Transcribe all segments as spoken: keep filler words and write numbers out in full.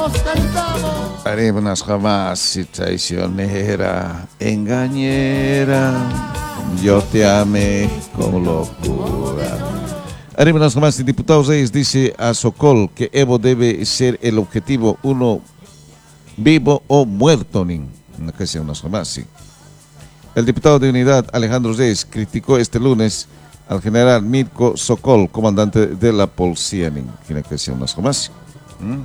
cantamos, cantamos. Haremos jamás y traicionera, engañera, yo te amé con locura. Haremos jamás y diputado Reyes dice a Sokol que Evo debe ser el objetivo uno vivo o muerto, nin. No que sea unos jamás, sí. El diputado de Unidad Alejandro Reyes criticó este lunes al general Mirko Sokol, comandante de la policía, nin. ¿Quién que sea unos jamás? ¿Mm?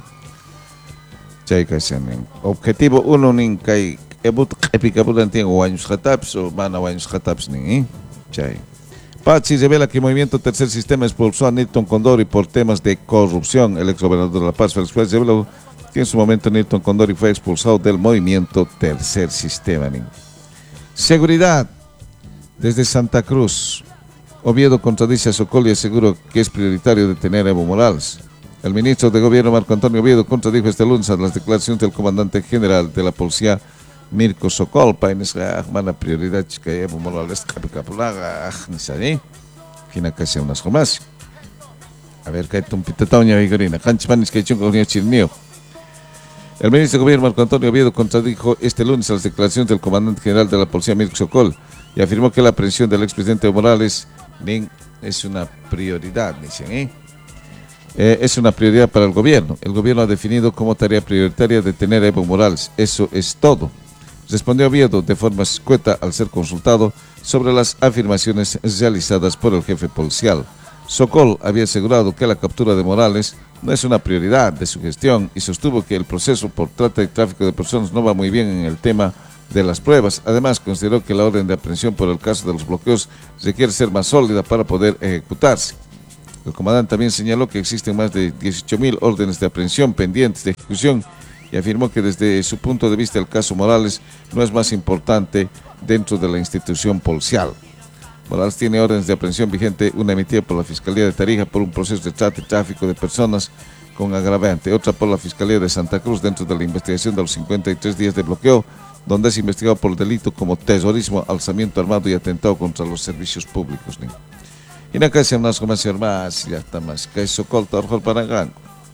Objetivo uno nin kay ebut epikabulan tiene años jataps o van a años jataps nin. Chay. Pachi revela que el movimiento Tercer Sistema expulsó a Nilton Condori por temas de corrupción. El exgobernador de La Paz, Félix Flores, reveló que en su momento Nilton Condori fue expulsado del movimiento Tercer Sistema. Seguridad. Desde Santa Cruz, Oviedo contradice a Sokol y aseguró que es prioritario detener a Evo Morales. El ministro de Gobierno, Marco Antonio Oviedo, contradijo este lunes a las declaraciones del comandante general de la policía, Mirko Sokol, para esa prioridad que Evo Morales capicapulaga, ni sabe, fina que sea unas jamás. A ver, que hay un pitatoña vigorina, canchimanis que chungo ni chirnio. El ministro de Gobierno, Marco Antonio Oviedo, contradijo este lunes a las declaraciones del comandante general de la policía, Mirko Sokol, y afirmó que la aprehensión del expresidente Evo Morales es una prioridad, dicen, ¿eh? Eh, es una prioridad para el gobierno. El gobierno ha definido como tarea prioritaria detener a Evo Morales. Eso es todo. Respondió Oviedo de forma escueta al ser consultado sobre las afirmaciones realizadas por el jefe policial. Sokol había asegurado que la captura de Morales no es una prioridad de su gestión y sostuvo que el proceso por trata y tráfico de personas no va muy bien en el tema de las pruebas. Además, consideró que la orden de aprehensión por el caso de los bloqueos requiere ser más sólida para poder ejecutarse. El comandante también señaló que existen más de dieciocho mil órdenes de aprehensión pendientes de ejecución y afirmó que desde su punto de vista el caso Morales no es más importante dentro de la institución policial. Morales tiene órdenes de aprehensión vigente, una emitida por la Fiscalía de Tarija por un proceso de trata y tráfico de personas con agravante, otra por la Fiscalía de Santa Cruz dentro de la investigación de los cincuenta y tres días de bloqueo, donde es investigado por delito como terrorismo, alzamiento armado y atentado contra los servicios públicos. Y no casi más como hacer más, ya está más que Sokol Torjol Parangán.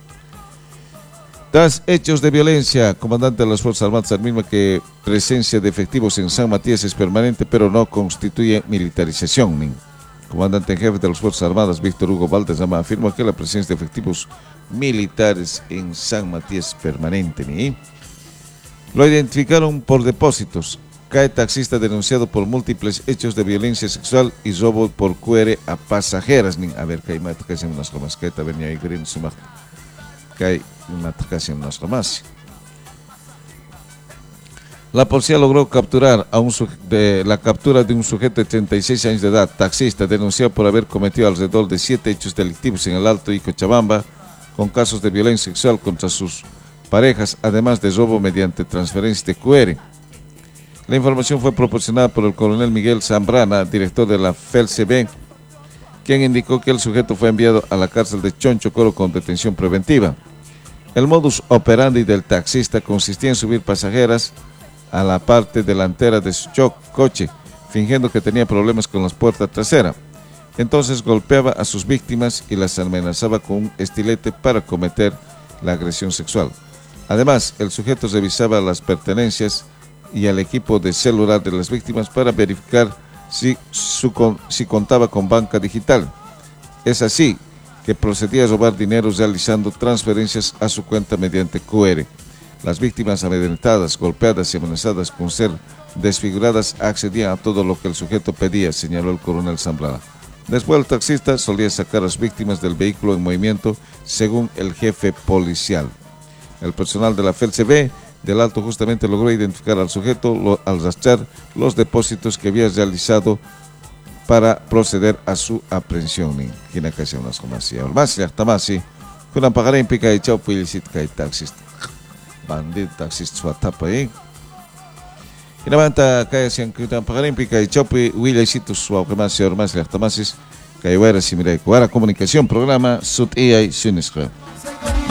Tras hechos de violencia, comandante de las Fuerzas Armadas afirma que presencia de efectivos en San Matías es permanente, pero no constituye militarización. Comandante en jefe de las Fuerzas Armadas, Víctor Hugo Valdezama, afirma que la presencia de efectivos militares en San Matías es permanente. ¿sí? Lo identificaron por depósitos. Cae taxista denunciado por múltiples hechos de violencia sexual y robo por cuere a pasajeras. A ver, que hay más que unas romas, que hay venía y green suma, que hay más que unas romas. La policía logró capturar a un de la captura de un sujeto de treinta y seis años de edad, taxista, denunciado por haber cometido alrededor de siete hechos delictivos en el Alto y Cochabamba, con casos de violencia sexual contra sus parejas, además de robo mediante transferencia de cuere. La información fue proporcionada por el coronel Miguel Zambrana, director de la F E L C B, quien indicó que el sujeto fue enviado a la cárcel de Chonchocoro con detención preventiva. El modus operandi del taxista consistía en subir pasajeras a la parte delantera de su coche, fingiendo que tenía problemas con la puerta trasera. Entonces golpeaba a sus víctimas y las amenazaba con un estilete para cometer la agresión sexual. Además, el sujeto revisaba las pertenencias y al equipo de celular de las víctimas para verificar si, su, si contaba con banca digital. Es así que procedía a robar dinero realizando transferencias a su cuenta mediante Q R. Las víctimas amedrentadas, golpeadas y amenazadas con ser desfiguradas accedían a todo lo que el sujeto pedía, señaló el coronel Zambrana. Después el taxista solía sacar a las víctimas del vehículo en movimiento, según el jefe policial. El personal de la F E L C B del Alto justamente logró identificar al sujeto lo, al rastrear los depósitos que había realizado para proceder a su aprehensión. ¿Quién acá se unas comerciales? Más ya está más, sí. Con un pagaré en pica y chau, felicit que hay taxista. Bandido taxista su atapa ahí. Y la manta que hacían que un pagaré en pica y chau, felicit su automático, más ya está más, que hay buena similar. Cuara comunicación, programa Sud E I Sunisco.